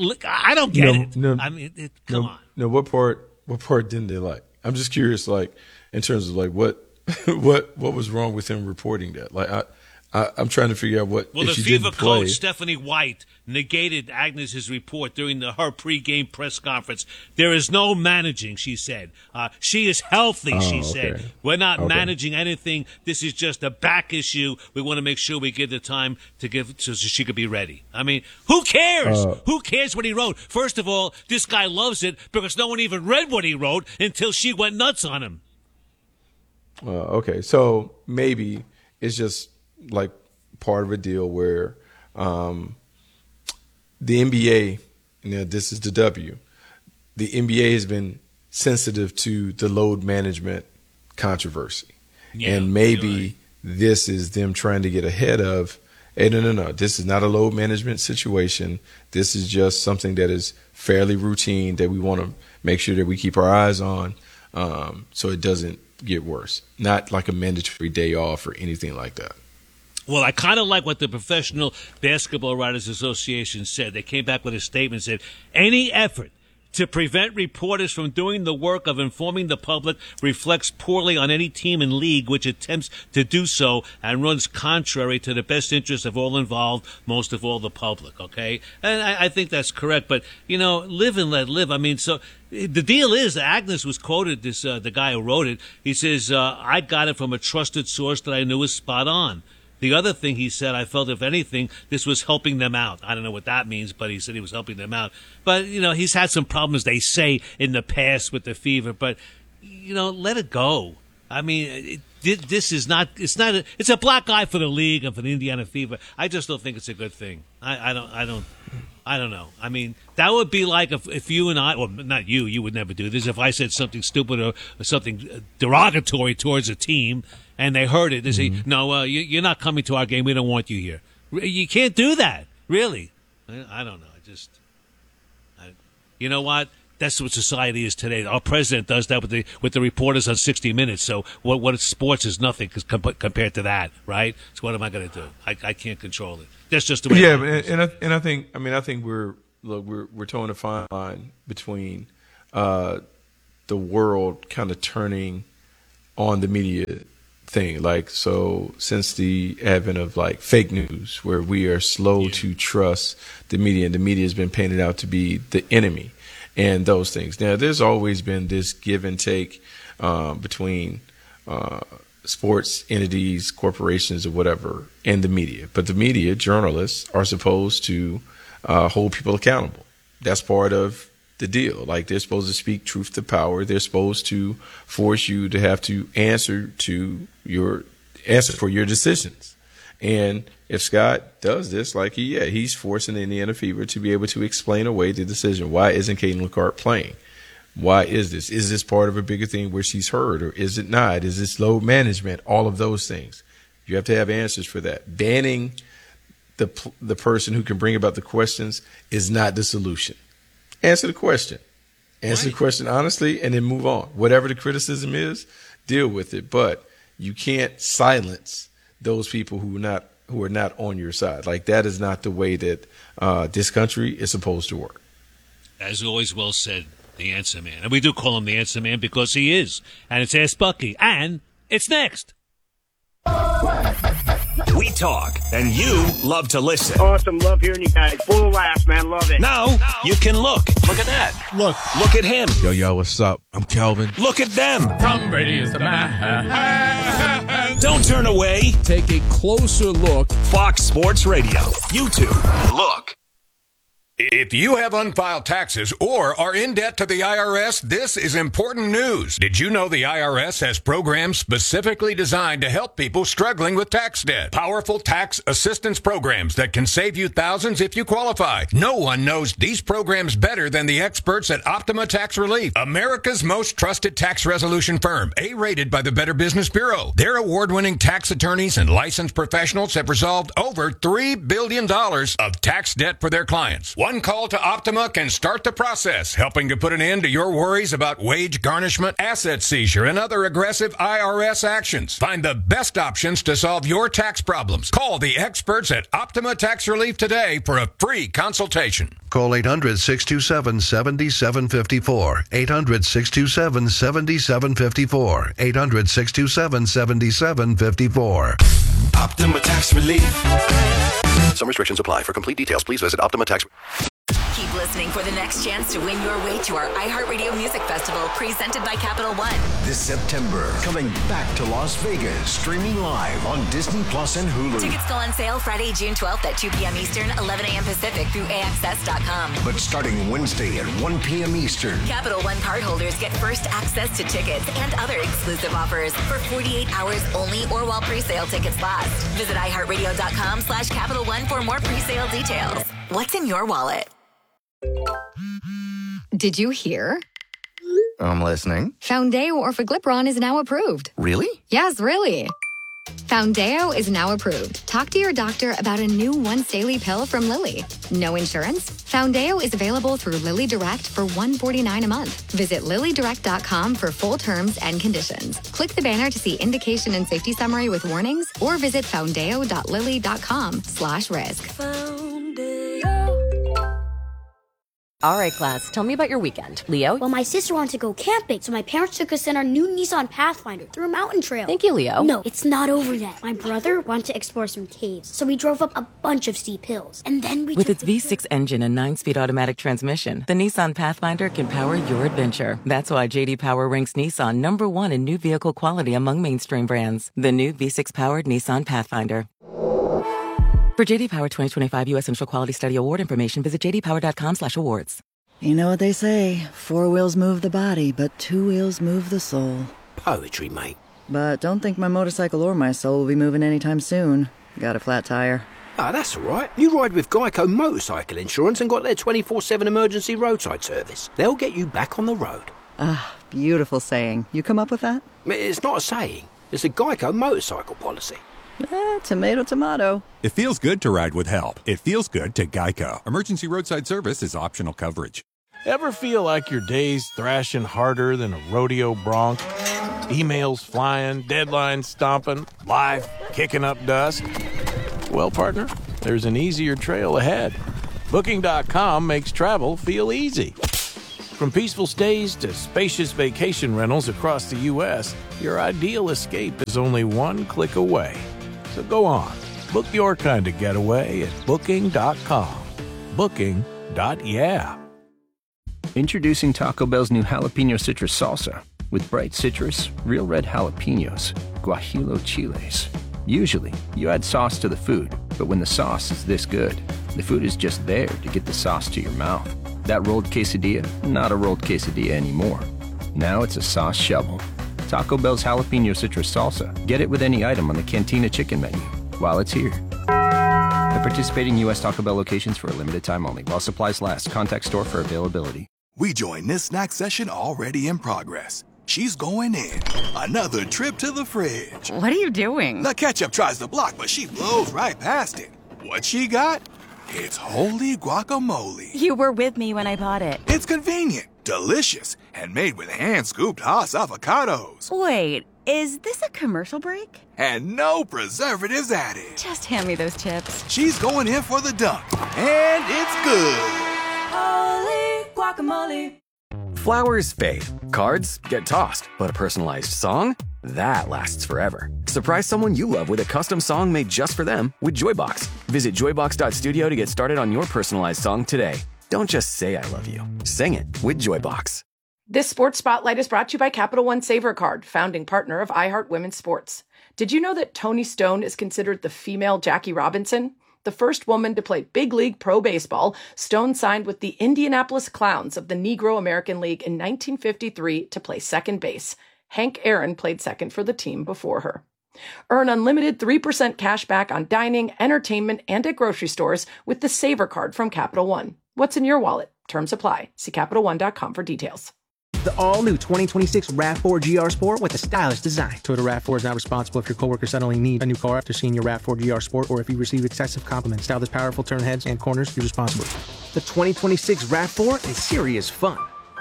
I don't get no, it. No, I mean, it, come no, on. No, what part? What part didn't they like? I'm just curious, like in terms of like what, what, what was wrong with him reporting that? Like, I, I I'm trying to figure out what. Well, if the she Fever didn't play, coach Stephanie White negated Agnes's report during the, her pregame press conference. There is no managing, she said. Uh, she is healthy, oh, she okay. said. We're not okay. managing anything. This is just a back issue. We want to make sure we give the time to give so she could be ready. I mean, who cares? Uh, who cares what he wrote? First of all, this guy loves it because no one even read what he wrote until she went nuts on him. Uh, okay, so maybe it's just like part of a deal where um, the N B A, you know, this is the W, the N B A has been sensitive to the load management controversy. Yeah, and maybe right. this is them trying to get ahead of, hey, no, no, no, this is not a load management situation. This is just something that is fairly routine that we want to make sure that we keep our eyes on um, so it doesn't get worse. Not like a mandatory day off or anything like that. Well, I kind of like what the Professional Basketball Writers Association said. They came back with a statement that said, any effort to prevent reporters from doing the work of informing the public reflects poorly on any team and league which attempts to do so and runs contrary to the best interests of all involved, most of all the public, okay? And I, I think that's correct. But, you know, live and let live. I mean, so the deal is that Agness was quoted, this uh, the guy who wrote it. He says, uh, I got it from a trusted source that I knew was spot on. The other thing he said, I felt, if anything, this was helping them out. I don't know what that means, but he said he was helping them out. But, you know, he's had some problems, they say, in the past with the Fever. But, you know, let it go. I mean, it, this is not. It's not. A, it's a black eye for the league and for the Indiana Fever. I just don't think it's a good thing. I, I don't. I don't. I don't know. I mean, that would be like if, if you and I, well, not you, you would never do this. If I said something stupid or, or something derogatory towards a team, and they heard it, they say, mm-hmm. "No, uh, you, you're not coming to our game. We don't want you here." You can't do that, really. I, I don't know. I just, I, you know what? That's what society is today. Our president does that with the with the reporters on sixty minutes. So what what sports is nothing comp- compared to that, right? So what am I going to do? I, I can't control it. That's just the way. Yeah, it and, and I and I think I mean I think we're look we're we're towing a fine line between uh, the world kind of turning on the media thing. Like, so since the advent of like fake news, where we are slow yeah. to trust the media, and the media has been painted out to be the enemy. And those things. Now, there's always been this give and take um, between uh, sports entities, corporations, or whatever, and the media. But the media, journalists, are supposed to uh, hold people accountable. That's part of the deal. Like, they're supposed to speak truth to power. They're supposed to force you to have to answer to your answer for your decisions. And if Scott does this, like he, yeah, he's forcing the Indiana Fever to be able to explain away the decision. Why isn't Caitlin Lockhart playing? Why is this? Is this part of a bigger thing where she's hurt, or is it not? Is this load management? All of those things. You have to have answers for that. Banning the the person who can bring about the questions is not the solution. Answer the question. Answer right. the question honestly, and then move on. Whatever the criticism is, deal with it. But you can't silence those people who are not who are not on your side. Like, that is not the way that uh, this country is supposed to work. As always, well said, the Answer Man. And we do call him the Answer Man because he is. And it's Ask Bucky. And it's next. We talk, and you love to listen. Awesome. Love hearing you guys. Full of laughs, man. Love it. Now, you can look. Look at that. Look. Look at him. Yo, yo, what's up? I'm Kelvin. Look at them. Tom Brady is the man. Don't turn away. Take a closer look. Fox Sports Radio. YouTube. Look. If you have unfiled taxes or are in debt to the I R S, this is important news. Did you know the I R S has programs specifically designed to help people struggling with tax debt? Powerful tax assistance programs that can save you thousands if you qualify. No one knows these programs better than the experts at Optima Tax Relief, America's most trusted tax resolution firm, A-rated by the Better Business Bureau. Their award-winning tax attorneys and licensed professionals have resolved over three billion dollars of tax debt for their clients. One call to Optima can start the process, helping to put an end to your worries about wage garnishment, asset seizure, and other aggressive I R S actions. Find the best options to solve your tax problems. Call the experts at Optima Tax Relief today for a free consultation. Call eight hundred, six two seven, seven seven five four. eight hundred, six two seven, seven seven five four. eight hundred, six two seven, seven seven five four. Optima Tax Relief. Some restrictions apply. For complete details, please visit Optima Tax. Keep listening for the next chance to win your way to our iHeartRadio Music Festival, presented by Capital One. This September, coming back to Las Vegas, streaming live on Disney Plus and Hulu. Tickets go on sale Friday, June twelfth at two p.m. Eastern, eleven a.m. Pacific through A X S dot com. But starting Wednesday at one p.m. Eastern, Capital One cardholders get first access to tickets and other exclusive offers for forty-eight hours only or while pre-sale tickets last. Visit iHeartRadio.com slash Capital One for more pre-sale details. What's in your wallet? Did you hear? I'm listening. Foundeo Orforglipron is now approved. Really? Yes, really. Foundeo is now approved. Talk to your doctor about a new once-daily pill from Lilly. No insurance? Foundeo is available through Lilly Direct for one hundred forty-nine dollars a month. Visit lilly direct dot com for full terms and conditions. Click the banner to see indication and safety summary with warnings, or visit foundeo dot lilly dot com slash risk. All right, class, tell me about your weekend. Leo? Well, my sister wanted to go camping, so my parents took us in our new Nissan Pathfinder through a mountain trail. Thank you, Leo. No, it's not over yet. My brother wanted to explore some caves, so we drove up a bunch of steep hills. And then we With took its V six engine and nine-speed automatic transmission, the Nissan Pathfinder can power your adventure. That's why J D Power ranks Nissan number one in new vehicle quality among mainstream brands. The new V six-powered Nissan Pathfinder. For J D Power twenty twenty-five U S Central Quality Study Award information, visit j d power dot com slash awards. You know what they say, four wheels move the body, but two wheels move the soul. Poetry, mate. But don't think my motorcycle or my soul will be moving anytime soon. Got a flat tire. Ah, that's all right. You ride with Geico Motorcycle Insurance and got their twenty-four seven emergency roadside service. They'll get you back on the road. Ah, beautiful saying. You come up with that? It's not a saying. It's a Geico motorcycle policy. Eh, tomato, tomato. It feels good to ride with help. It feels good to Geico. Emergency roadside service is optional coverage. Ever feel like your day's thrashing harder than a rodeo bronc? Emails flying, deadlines stomping, life kicking up dust? Well, partner, there's an easier trail ahead. Booking dot com makes travel feel easy. From peaceful stays to spacious vacation rentals across the U S, your ideal escape is only one click away. So go on, book your kind of getaway at Booking dot com. Booking. Yeah. Introducing Taco Bell's new Jalapeno Citrus Salsa. With bright citrus, real red jalapenos, guajillo chiles. Usually, you add sauce to the food, but when the sauce is this good, the food is just there to get the sauce to your mouth. That rolled quesadilla, not a rolled quesadilla anymore. Now it's a sauce shovel. Taco Bell's Jalapeno Citrus Salsa. Get it with any item on the Cantina Chicken menu while it's here. At participating U S Taco Bell locations for a limited time only. While supplies last. Contact store for availability. We join this snack session already in progress. She's going in. Another trip to the fridge. What are you doing? The ketchup tries to block, but she blows right past it. What she got? It's holy guacamole. You were with me when I bought it. It's convenient, delicious, and made with hand-scooped Haas avocados. Wait, is this a commercial break? And no preservatives added. Just hand me those chips. She's going in for the dunk, and it's good. Holy guacamole. Flowers fade, cards get tossed, but a personalized song? That lasts forever. Surprise someone you love with a custom song made just for them with Joybox. Visit joybox dot studio to get started on your personalized song today. Don't just say I love you. Sing it with Joybox. This Sports Spotlight is brought to you by Capital One Savor Card, founding partner of iHeart Women's Sports. Did you know that Toni Stone is considered the female Jackie Robinson? The first woman to play big league pro baseball, Stone signed with the Indianapolis Clowns of the Negro American League in nineteen fifty-three to play second base. Hank Aaron played second for the team before her. Earn unlimited three percent cash back on dining, entertainment, and at grocery stores with the Savor Card from Capital One. What's in your wallet? Terms apply. See Capital One dot com for details. The all-new twenty twenty-six RAV four G R Sport with a stylish design. Toyota RAV four is not responsible if your coworker suddenly needs a new car after seeing your RAV four G R Sport or if you receive excessive compliments. Style this powerful turn heads and corners, you're responsible. The twenty twenty-six RAV four is serious fun.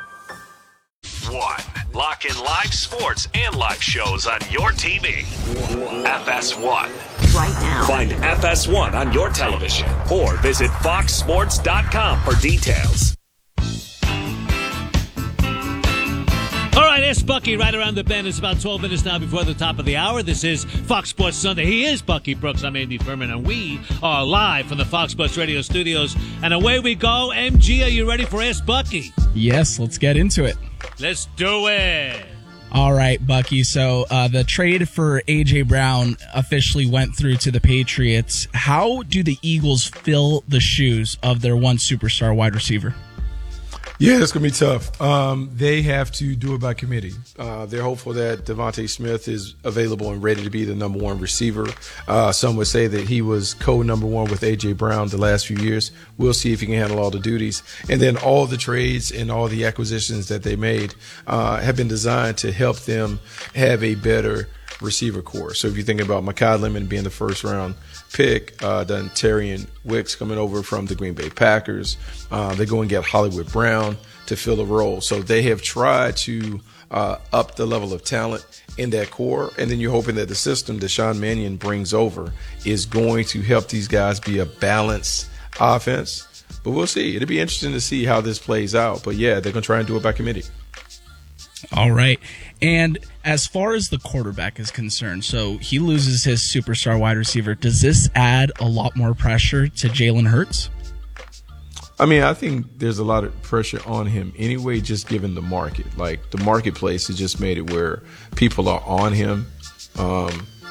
One. Lock in live sports and live shows on your T V. F S one. Right now. Find F S one on your television or visit fox sports dot com for details. All right, it's Bucky right around the bend. It's about twelve minutes now before the top of the hour. This is Fox Sports Sunday. He is Bucky Brooks. I'm Andy Furman, and we are live from the Fox Sports Radio studios. And away we go. M G, are you ready for Ask Bucky? Yes, let's get into it. Let's do it. All right, Bucky. So uh, the trade for A J. Brown officially went through to the Patriots. How do the Eagles fill the shoes of their one superstar wide receiver? Yeah, it's going to be tough. Um, they have to do it by committee. Uh, they're hopeful that Devontae Smith is available and ready to be the number one receiver. Uh, some would say that he was co-number one with A J. Brown the last few years. We'll see if he can handle all the duties. And then all the trades and all the acquisitions that they made uh, have been designed to help them have a better receiver core. So if you think about Mekhi Lemon being the first round pick, uh, then Terrian Wicks coming over from the Green Bay Packers, uh, they go and get Hollywood Brown to fill the role. So they have tried to uh, up the level of talent in that core. And then you're hoping that the system that Sean Mannion brings over is going to help these guys be a balanced offense. But we'll see. It'll be interesting to see how this plays out. But yeah, they're going to try and do it by committee. All right. And as far as the quarterback is concerned, so he loses his superstar wide receiver. Does this add a lot more pressure to Jalen Hurts? I mean, I think there's a lot of pressure on him anyway, just given the market. Like, the marketplace has just made it where people are on him. Um,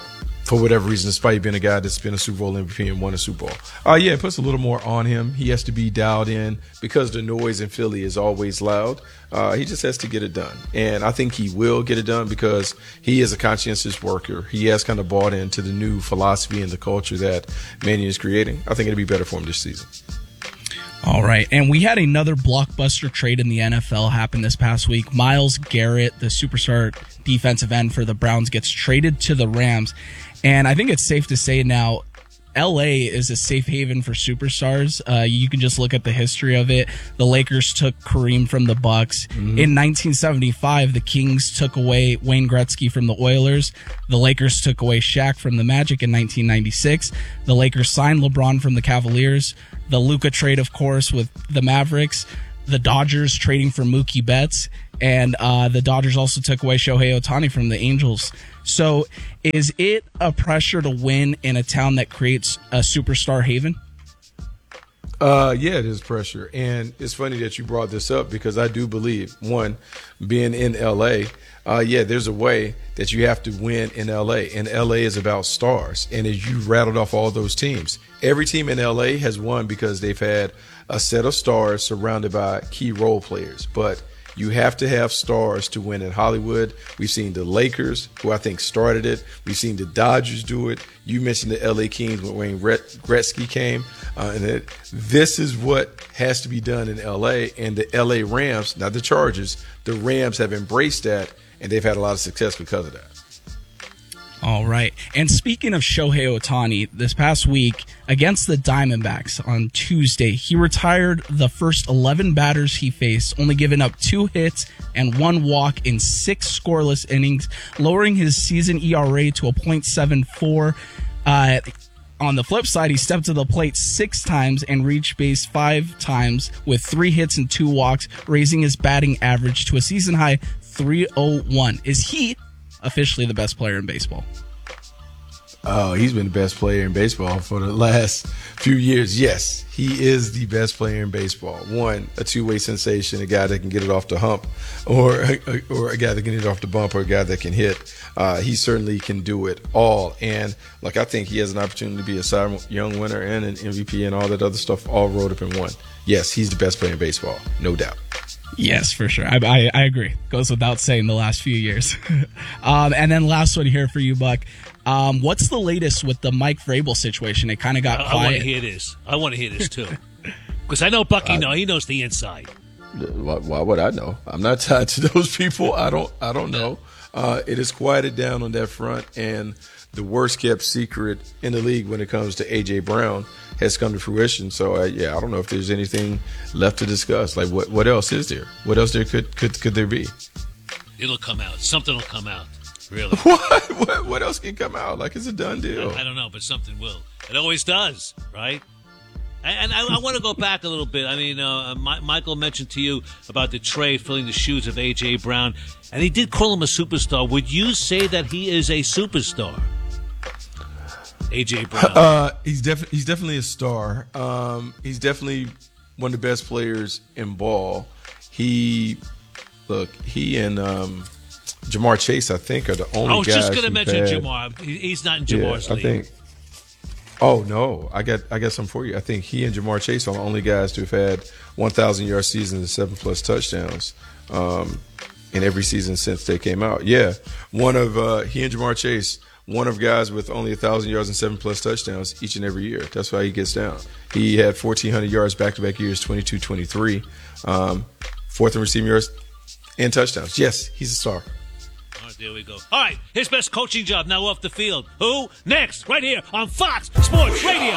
for whatever reason, despite being a guy that's been a Super Bowl M V P and won a Super Bowl. Uh, yeah, it puts a little more on him. He has to be dialed in because the noise in Philly is always loud. Uh, he just has to get it done. And I think he will get it done because he is a conscientious worker. He has kind of bought into the new philosophy and the culture that Manning is creating. I think it'll be better for him this season. All right, and we had another blockbuster trade in the N F L happen this past week. Myles Garrett, the superstar defensive end for the Browns, gets traded to the Rams. And I think it's safe to say now, L A is a safe haven for superstars. Uh, you can just look at the history of it. The Lakers took Kareem from the Bucks. Mm-hmm. In nineteen seventy-five, the Kings took away Wayne Gretzky from the Oilers. The Lakers took away Shaq from the Magic in nineteen ninety-six. The Lakers signed LeBron from the Cavaliers. The Luka trade, of course, with the Mavericks. The Dodgers trading for Mookie Betts. And uh, the Dodgers also took away Shohei Ohtani from the Angels. So is it a pressure to win in a town that creates a superstar haven? Uh, yeah, it is pressure. And it's funny that you brought this up because I do believe, one, being in L A, uh, yeah, there's a way that you have to win in L A. And L A is about stars. And as you rattled off all those teams, every team in L A has won because they've had a set of stars surrounded by key role players. But you have to have stars to win in Hollywood. We've seen the Lakers, who I think started it. We've seen the Dodgers do it. You mentioned the L A Kings when Wayne Gretzky came. Uh, and it, this is what has to be done in L A. And the L A Rams, not the Chargers, the Rams have embraced that, and they've had a lot of success because of that. All right. And speaking of Shohei Ohtani, this past week against the Diamondbacks on Tuesday, he retired the first eleven batters he faced, only giving up two hits and one walk in six scoreless innings, lowering his season E R A to a point seven four. Uh, on the flip side, he stepped to the plate six times and reached base five times with three hits and two walks, raising his batting average to a season high three oh one. Is he officially the best player in baseball? Oh, he's been the best player in baseball for the last few years. Yes, he is the best player in baseball. One, a two-way sensation, a guy that can get it off the hump, or or a guy that can get it off the bump, or a guy that can hit. Uh, he certainly can do it all. And look, I think he has an opportunity to be a Cy Young winner and an M V P and all that other stuff all rolled up in one. Yes, he's the best player in baseball, no doubt. Yes, for sure. I, I, I agree. Goes without saying the last few years. um, and then last one here for you, Buck. Um, what's the latest with the Mike Vrabel situation? It kind of got I, quiet. I want to hear this. I want to hear this too, because I know Bucky. Uh, know he knows the inside. Why, why would I know? I'm not tied to those people. I don't. I don't know. Uh, it has quieted down on that front, and the worst kept secret in the league when it comes to A J Brown has come to fruition. So uh, yeah, I don't know if there's anything left to discuss. Like what? What else is there? What else there could could could there be? It'll come out. Something will come out. Really? What? what? What else can come out? Like it's a done deal. I, I don't know, but something will. It always does, right? And, and I, I want to go back a little bit. I mean, uh, My, Michael mentioned to you about the trade filling the shoes of A J Brown, and he did call him a superstar. Would you say that he is a superstar? A J Brown. Uh, he's definitely he's definitely a star. Um, he's definitely one of the best players in ball. He look he and um, Jamar Chase, I think, are the only guys. I was guys just going to mention had, Jamar. He's not in Jamar's yeah, league. I think. Oh no, I got I got some for you. I think he and Jamar Chase are the only guys to have had one thousand yard seasons and seven plus touchdowns um, in every season since they came out. Yeah, one of uh, he and Jamar Chase. One of guys with only one thousand yards and seven plus touchdowns each and every year. That's why he gets down. He had fourteen hundred yards back-to-back years, twenty-two twenty-three. Um, fourth in receiving yards and touchdowns. Yes, he's a star. All right, there we go. All right, his best coaching job now off the field. Who? Next, right here on Fox Sports Radio.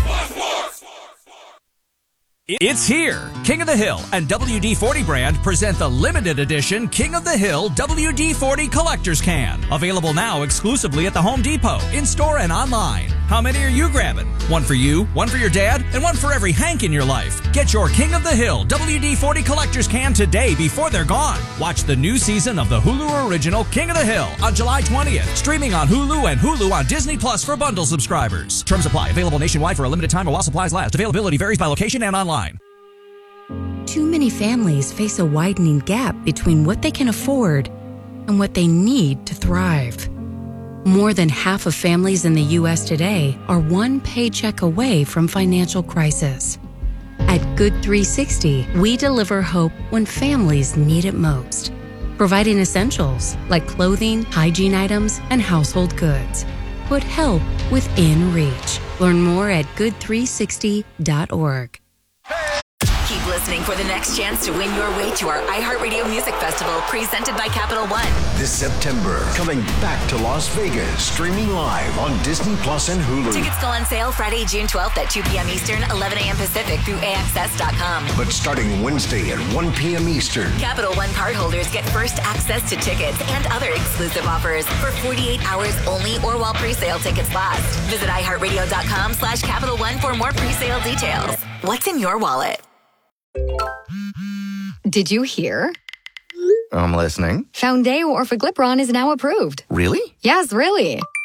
It's here. King of the Hill and W D forty brand present the limited edition King of the Hill W D forty Collector's Can. Available now exclusively at the Home Depot, in-store and online. How many are you grabbing? One for you, one for your dad, and one for every Hank in your life. Get your King of the Hill W D forty Collector's Can today before they're gone. Watch the new season of the Hulu original King of the Hill on July twentieth. Streaming on Hulu and Hulu on Disney Plus for bundle subscribers. Terms apply. Available nationwide for a limited time or while supplies last. Availability varies by location and online. Too many families face a widening gap between what they can afford and what they need to thrive. More than half of families in the U S today are one paycheck away from financial crisis. At Good three sixty, we deliver hope when families need it most, providing essentials like clothing, hygiene items, and household goods. Put help within reach. Learn more at good three sixty dot org. Keep listening for the next chance to win your way to our iHeartRadio Music Festival presented by Capital One. This September, coming back to Las Vegas, streaming live on Disney Plus and Hulu. Tickets go on sale Friday, June twelfth at two p.m. Eastern, eleven a.m. Pacific through A X S dot com. But starting Wednesday at one p.m. Eastern, Capital One cardholders get first access to tickets and other exclusive offers for forty-eight hours only or while presale tickets last. Visit iHeartRadio.com slash Capital One for more presale details. What's in your wallet? Did you hear? I'm listening. Foundayo Orforglipron is now approved. Really? Yes, really.